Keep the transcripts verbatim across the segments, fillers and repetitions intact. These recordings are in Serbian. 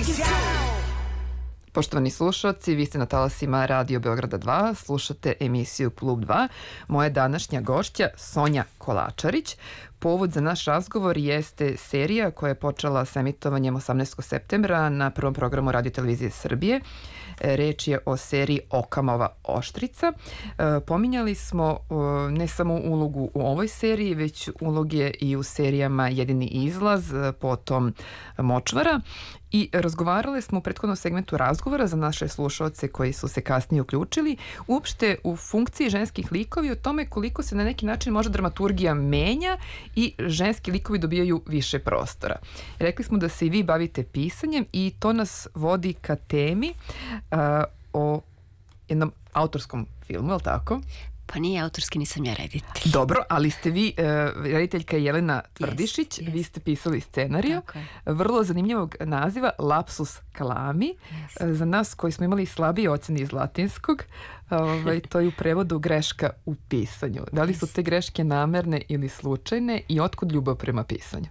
Poštovani slušalci, vi ste na talasima Radio Beograda dva, slušate emisiju Klub dva. Moja današnja gošća Sonja Kolačarić. Povod za naš razgovor jeste serija koja je počela sa emitovanjem osamnaestog septembra na prvom programu Radio Televizije Srbije. Reč je o seriji Okamova oštrica. Pominjali smo ne samo ulogu u ovoj seriji, već uloge i u serijama Jedini izlaz, potom Močvara. I razgovarali smo u prethodnom segmentu razgovora za naše slušaoce koji su se kasnije uključili, uopšte u funkciji ženskih likovi, o tome koliko se na neki način možda dramaturgija menja i ženski likovi dobijaju više prostora. Rekli smo da se i vi bavite pisanjem i to nas vodi ka temi uh, o jednom autorskom filmu, je li tako? Pa nije autorski, nisam ja reditelj. Dobro, ali ste vi, uh, rediteljka Jelena Tvrdišić, yes, yes. Vi ste pisali scenariju, vrlo zanimljivog naziva Lapsus Kalami. Yes. Za nas koji smo imali slabije ocene iz latinskog, ovaj, to je u prevodu greška u pisanju. Da li su te greške namerne ili slučajne i otkud ljubav prema pisanju?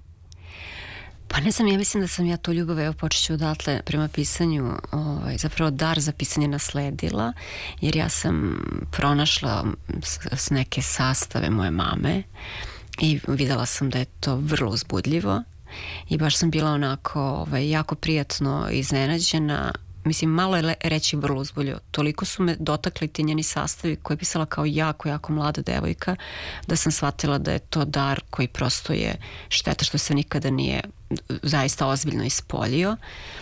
Pa ne znam, ja mislim da sam ja tu ljubav, evo počet ću odatle prema pisanju, ovaj, zapravo dar za pisanje nasledila, jer ja sam pronašla s, s neke sastave moje mame i videla sam da je to vrlo uzbudljivo i baš sam bila onako ovaj, jako prijatno iznenađena. Mislim, malo je reći vrlo uzbudljivo. Toliko su me dotakli ti njeni sastavi koje je pisala kao jako, jako mlada devojka, da sam shvatila da je to dar koji prosto je šteta što se nikada nije zaista ozbiljno ispoljio.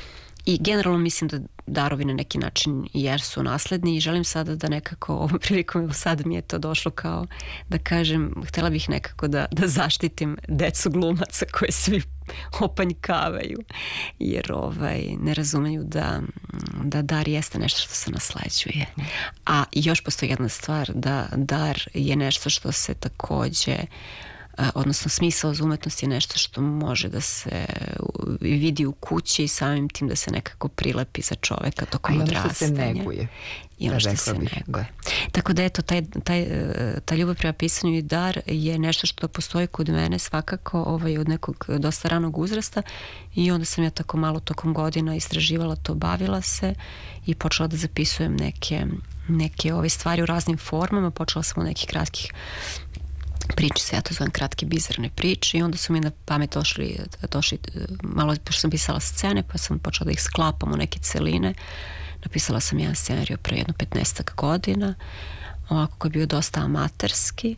I generalno mislim da darovi na neki način jesu nasledni i želim sada da nekako ovom prilikom, evo sad mi je to došlo kao da kažem, htjela bih nekako da, da zaštitim decu glumaca koje svi opanjkavaju jer ovaj, ne razumeju da, da dar jeste nešto što se nasleđuje. A još postoji jedna stvar, da dar je nešto što se takođe odnosno smisao za umetnost je nešto što može da se vidi u kući i samim tim da se nekako prilepi za čoveka tokom odrastanja. A i ono što se neguje. I ono što se neguje. Tako da eto, taj, taj, ta ljubav prema pisanju i dar je nešto što postoji kod mene svakako ovaj, od nekog dosta ranog uzrasta i onda sam ja tako malo tokom godina istraživala to, bavila se i počela da zapisujem neke, neke ove stvari u raznim formama. Počela sam od nekih kratkih priče, se ja to zovem kratke bizarne priče i onda su mi na pamet došli, došli malo, pošto sam pisala scene pa sam počela da ih sklapam u neke celine. Napisala sam jedan scenarij pre jedno petnaestak godina, ovako koji je bio dosta amaterski,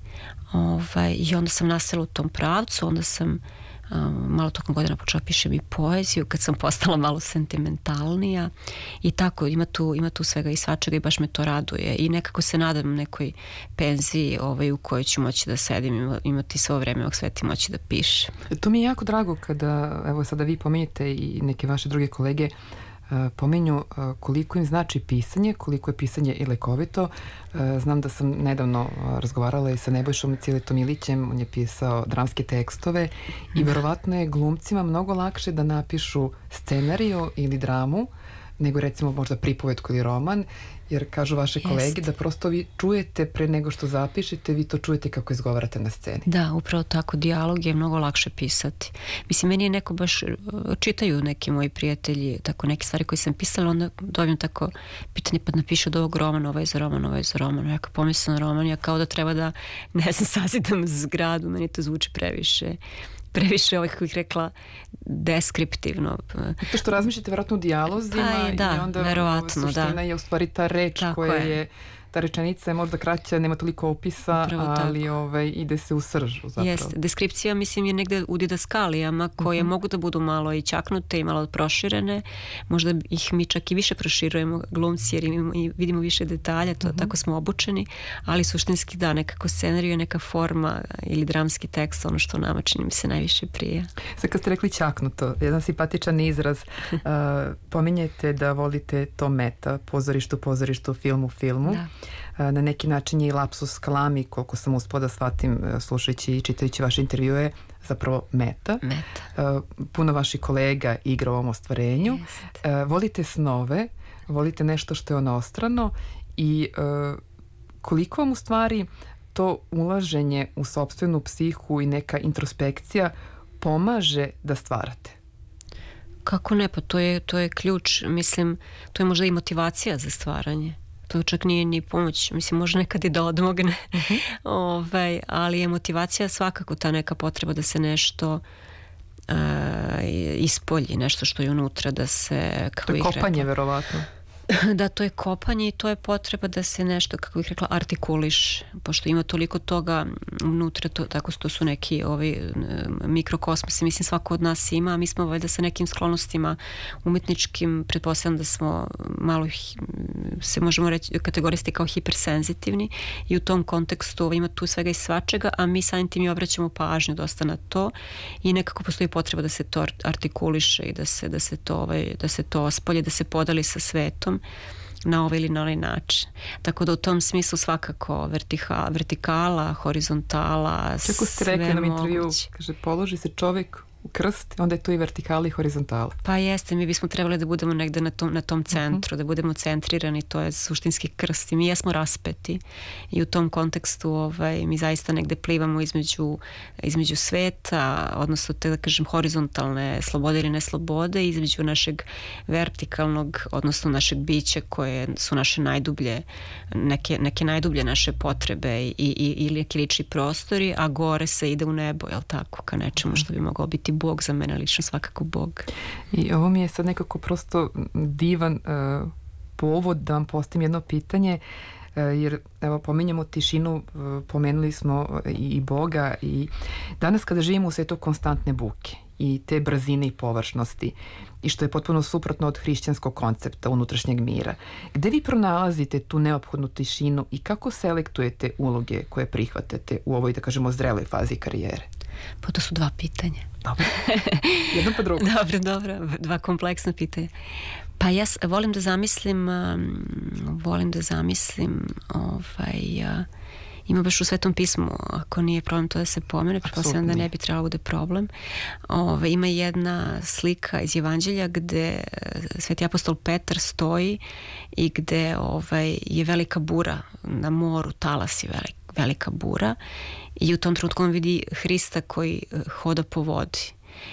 ovaj, i onda sam nastavila u tom pravcu, onda sam um, malo tokom godina počela pišem i poeziju kad sam postala malo sentimentalnija i tako, ima tu, ima tu svega i svačega i baš me to raduje i nekako se nadam nekoj penziji ovaj, u kojoj ću moći da sedim, imati svo vreme ovog sveta i moći da pišem. To mi je jako drago kada, evo sada vi pominjete i neke vaše druge kolege pominju koliko im znači pisanje, koliko je pisanje i lekovito. Znam da sam nedavno razgovarala i sa Nebojšom Ciletom Ilićem, on je pisao dramske tekstove i verovatno je glumcima mnogo lakše da napišu scenariju ili dramu nego recimo možda pripovetku ili roman, jer kažu vaše Jest. kolege da prosto vi čujete pre nego što zapišete, vi to čujete kako izgovarate na sceni. Da, upravo tako, dijalog je mnogo lakše pisati. Mislim, meni je neko baš, čitaju neki moji prijatelji tako neke stvari koje sam pisala, onda dobijem tako pitanje, pa napišu od ovog romana, ovo je za roman, ovo je za roman. Ja kao pomislim na roman, ja kao da treba da, ne znam, sazidam zgradu, meni to zvuči previše previše, ovih koji ih rekla, deskriptivno. To što razmišljate vjerojatno u dijalozima pa je, da, i onda verovatno, suština da. je u stvari ta reč tako koja je, je ta rečenica je možda kraća, nema toliko opisa, upravo ali ovaj, ide se u sržu zapravo. Jeste, deskripcija mislim je negde u didaskalijama koje uh-huh. mogu da budu malo i čaknute i malo proširene, možda ih mi čak i više proširujemo glumci jer imamo i vidimo više detalja, to, uh-huh. tako smo obučeni, ali suštinski da, nekako scenariju je neka forma ili dramski tekst, ono što nama čini mi se najviše prija. Sad kad ste rekli čaknuto, jedan simpatičan izraz, uh, pominjete da volite to meta, pozorištu, pozorištu, filmu, filmu. Da. Na neki način je i lapsus kalami, koliko sam uspela da shvatim slušajući i čitajući vaše intervjue, zapravo meta. Meta. Puno vaših kolega igra u ovom ostvarenju. Jest. Volite snove, volite nešto što je onostrano i koliko vam u stvari to ulaženje u sopstvenu psihu i neka introspekcija pomaže da stvarate? kako ne, pa to je, to je ključ, mislim, to je možda i motivacija za stvaranje. To čak nije ni pomoć, mislim, može nekad i da odmogne, uh-huh. Ove, ali je motivacija svakako ta neka potreba da se nešto uh, ispolji, nešto što je unutra, da se... To je kopanje, verovatno. Da, to je kopanje i to je potreba da se nešto, kako bih rekla, artikuliš, pošto ima toliko toga unutra, to, tako to su neki ovi mikrokosmosi, mislim svako od nas ima, a mi smo valjda sa nekim sklonostima umetničkim, pretpostavljam da smo malo, se možemo reći, kategorisati kao hipersenzitivni i u tom kontekstu ima tu svega i svačega, a mi samim tim i obraćamo pažnju dosta na to i nekako postoji potreba da se to artikuliše i da se, da se to, ovaj, da se to ospolje, da se podali sa svetom na ovaj ili na onaj način. Tako da u tom smislu svakako vertika, vertikala, horizontala, sve moguće. Čeko ste rekli na intervju, kaže, položi se čovjek u krst, onda je tu i vertikala i horizontala. Pa jeste, mi bismo trebali da budemo negde na tom, na tom centru, uh-huh. da budemo centrirani, to je suštinski krst i mi jesmo raspeti i u tom kontekstu ovaj, mi zaista negde plivamo između, između sveta, odnosno te, da kažem, horizontalne slobode ili neslobode, između našeg vertikalnog, odnosno našeg bića koje su naše najdublje, neke, neke najdublje naše potrebe i, i, ili neki lični prostori, a gore se ide u nebo, jel tako, ka nečemu što bi mogao biti Bog, za mene lično svakako Bog. I ovo mi je sad nekako prosto divan uh, povod da vam postavim jedno pitanje, uh, jer evo pominjamo tišinu, uh, pomenuli smo i, i Boga i danas kada živimo u svetu konstantne buke i te brzine i površnosti i što je potpuno suprotno od hrišćanskog koncepta unutrašnjeg mira. Gde vi pronalazite tu neophodnu tišinu i kako selektujete uloge koje prihvatate u ovoj, da kažemo, zreloj fazi karijere? Pa to su dva pitanja. Dobro. Jedno pa drugo. Dobro, dobro. Dva kompleksna pitanja. Pa ja volim da zamislim um, volim da zamislim ovaj, uh, ima baš u Svetom pismu, ako nije problem to da se pomene, pretpostavljam da ne bi trebalo bude problem. Ove, ima jedna slika iz Evanđelja gde Sveti apostol Petar stoji i gde ovaj, je velika bura na moru, talas je velik, velika bura i u tom trenutku on vidi Hrista koji hoda po vodi.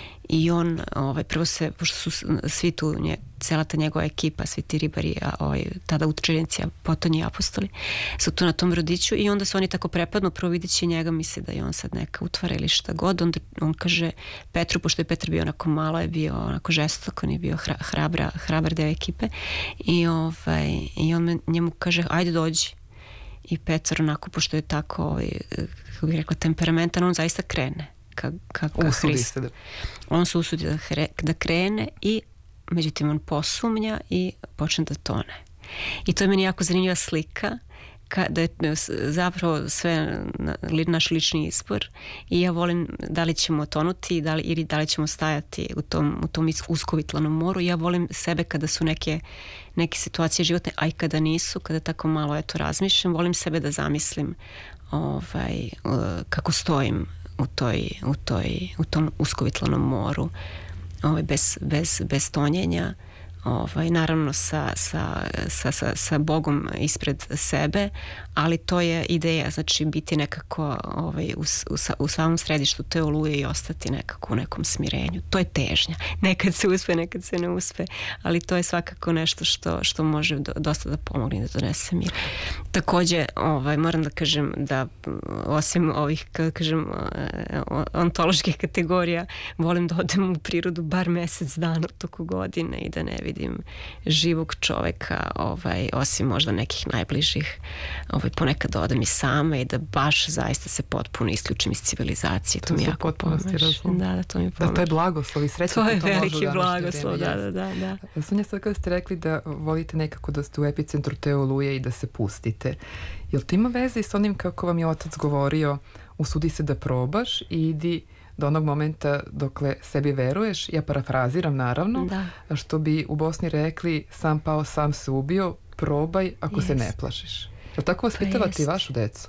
I on, ovaj, prvo se, pošto su svi tu, nje, cela ta njegova ekipa, svi ti ribari, a ovaj, tada učenici, a potonji apostoli, su tu na tom brodiću i onda se oni tako prepadnu, prvo videći njega, misle da je on sad neka utvara ili šta god, onda on kaže Petru, pošto je Petar bio onako malo, je bio onako žestok, on je bio hra, hrabra, hrabar deo ekipe i, ovaj, i on njemu kaže, ajde dođi. I Petar onako, pošto je tako, ovaj, kako bih rekla, temperamentan, on zaista krene. Ka, ka, ka Hrist. Da. On se usudi da, hre, da krene i međutim on posumnja i počne da tone. I to je meni jako zanimljiva slika ka, da je zapravo sve na, naš lični izbor i ja volim da li ćemo tonuti da li, ili da li ćemo stajati u tom, u tom uskovitlanom moru. Ja volim sebe kada su neke, neke situacije životne, a i kada nisu, kada tako malo eto razmišljam, volim sebe da zamislim ovaj, kako stojim u toj, u toj, u tom uskovitlanom moru, ovaj, bez, bez, bez tonjenja, ovaj, naravno sa, sa, sa, sa, sa Bogom ispred sebe, ali to je ideja, znači biti nekako ovaj, u, u, u samom središtu te oluje i ostati nekako u nekom smirenju. To je težnja. Nekad se uspe, nekad se ne uspe, ali to je svakako nešto što, što može do, dosta da pomogne da donese mir. Takođe, ovaj, moram da kažem da osim ovih, kada kažem, ontoloških kategorija, volim da odem u prirodu bar mesec dana u toku godine i da ne vidim živog čoveka, ovaj, osim možda nekih najbližih. Ovaj, ponekad odem i sama i da baš zaista se potpuno isključim iz civilizacije. To, to mi jako pomaže. Da, da, to mi pomaže. Da, to je blagoslov i sreća. To je to veliki blagoslov, da, da, da, da. Sonja, sad kada ste rekli da volite nekako da ste u epicentru te oluje i da se pustite, jel to ima veze i s onim kako vam je otac govorio, usudi se da probaš i idi do onog momenta dokle sebi veruješ, ja parafraziram naravno, da. Što bi u Bosni rekli sam pao, sam se ubio, probaj ako yes. se ne plašiš. Jel tako vaspitavate pa i vašu decu?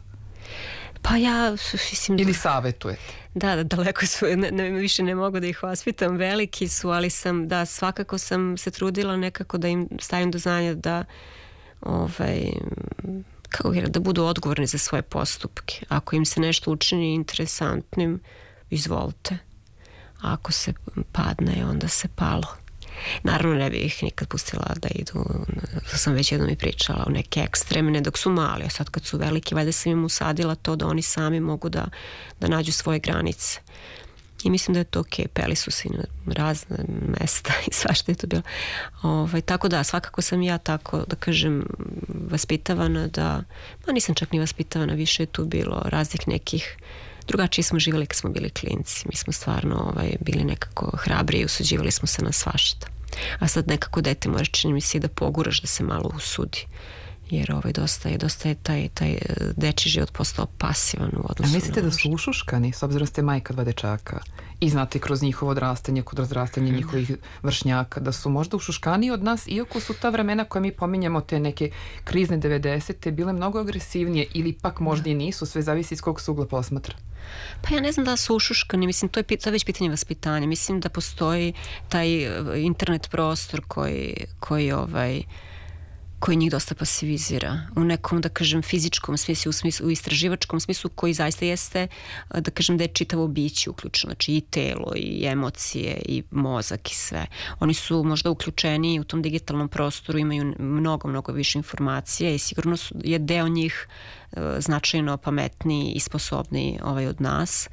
Pa ja, mislim... Ili savjetujete? Da, da, daleko su, ne, ne, više ne mogu da ih vaspitam, veliki su, ali sam, da, svakako sam se trudila nekako da im stavim do znanja da, ovaj, kako je, da budu odgovorni za svoje postupke. Ako im se nešto učini interesantnim, izvolite. A ako se padne, onda se palo. Naravno ne bih ih nikad pustila da idu, to sam već jednom i pričala, u neke ekstremne dok su mali, a sad kad su veliki, valjda sam im usadila to da oni sami mogu da, da nađu svoje granice. I mislim da je to okej, peli su se na razne mesta i svašta je to bilo. Ovaj, tako da, svakako sam ja tako, da kažem, vaspitavana da, ma nisam čak ni vaspitavana, više je tu bilo raznih nekih, drugačije smo živjeli kad smo bili klinci. Mi smo stvarno ovaj, bili nekako hrabri i usuđivali smo se na svašta. A sad nekako dete moraš, čini mi se, da poguraš da se malo usudi. Jer ovaj, dosta je, dosta je taj, taj dečji život postao pasivan u odnosu. A mislite da su ušuškani, s obzirom ste majka dva dečaka i znate kroz njihovo odrastanje, kod odrastanja mm. njihovih vršnjaka, da su možda ušuškani od nas, iako su ta vremena koje mi pominjamo, te neke krizne devedesete, bile mnogo agresivnije ili pak možda i nisu, sve zavisi iz kog se ugla posmatra? Pa ja ne znam da su ušuškani, mislim, to je, to je već pitanje vaspitanja. Mislim da postoji taj internet prostor koji, koji ovaj, koji njih dosta pasivizira u nekom, da kažem, fizičkom smislu, u, smislu, u istraživačkom smislu koji zaista jeste, da kažem, da je čitavo biće uključeno, znači i telo, i emocije, i mozak i sve. Oni su možda uključeni u tom digitalnom prostoru, imaju mnogo, mnogo više informacija i sigurno su, je deo njih značajno pametniji i sposobniji ovaj od nas,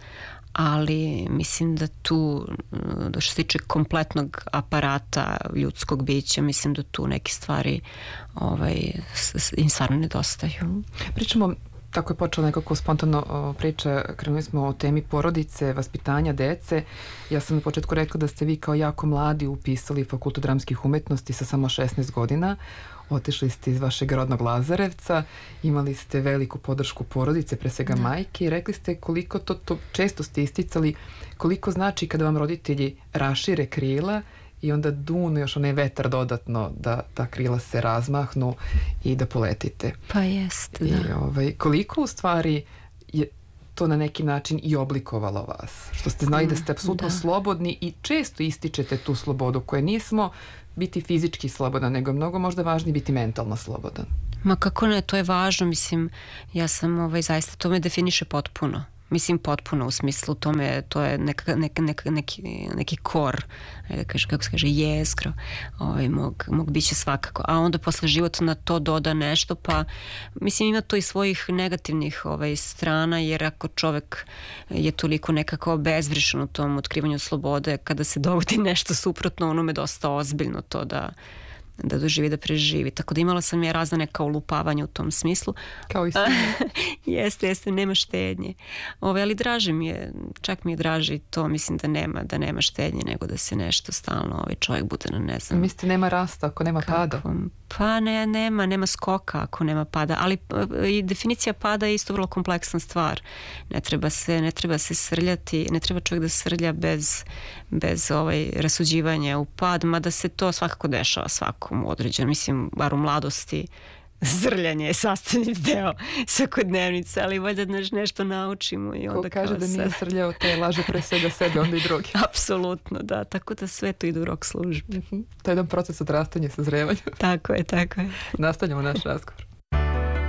ali mislim da tu, da što se tiče kompletnog aparata ljudskog bića, mislim da tu neke stvari ovaj, im stvarno nedostaju. Pričamo, tako je počela nekako spontano priča, krenuli smo o temi porodice, vaspitanja dece. Ja sam na početku rekla da ste vi kao jako mladi upisali Fakultet dramskih umetnosti sa samo šesnaest godina. Otišli ste iz vašeg rodnog Lazarevca, imali ste veliku podršku porodice, pre svega da. majke, i rekli ste koliko to, to često ste isticali, koliko znači kada vam roditelji rašire krila i onda dunu još onaj vetar dodatno da ta krila se razmahnu i da poletite. Pa jest, da. I, ovaj, koliko u stvari je to na neki način i oblikovalo vas? Što ste znali da ste apsolutno da. slobodni i često ističete tu slobodu koje nismo biti fizički slobodan, nego je mnogo možda važnije biti mentalno slobodan. Ma kako ne, to je važno, mislim, ja sam ovaj, zaista, to me definiše potpuno. Mislim, potpuno u smislu tome, to je neka, neka, neka, neki, neki kor, da kaže, kako se kaže, jezgro ovaj, mog, mog bića svakako. A onda posle života na to doda nešto, pa mislim ima to i svojih negativnih ovaj, strana, jer ako čovek je toliko nekako bezbrišan u tom otkrivanju slobode, kada se dogodi nešto suprotno, ono me dosta ozbiljno to da da doživi, da preživi. Tako da imala sam ja razna neka ulupavanja u tom smislu. Kao i sve. jeste, jeste, nema štednje. Ove, ali draže mi je, čak mi je draže to, mislim da nema, da nema štednje, nego da se nešto stalno ovaj čovjek bude na ne znam. Mislite nema rasta ako nema kakvom, pada? Pa ne, nema, nema skoka ako nema pada, ali i definicija pada je isto vrlo kompleksna stvar. Ne treba se, ne treba se srljati, ne treba čovjek da srlja bez, bez ovaj rasuđivanja u pad, mada se to svakako dešava svakom određeno, mislim, bar u mladosti zrljanje je sastavni deo svakodnevnice, ali valjda nešto naučimo i onda ko kaže da nije sad... srljao, te laže pre svega sebe, onda i drugi. Apsolutno, da, tako da sve to ide u rok službi. Mm-hmm. To je jedan proces odrastanja, sazrevanja. Tako je, tako je. Nastavljamo naš razgovor.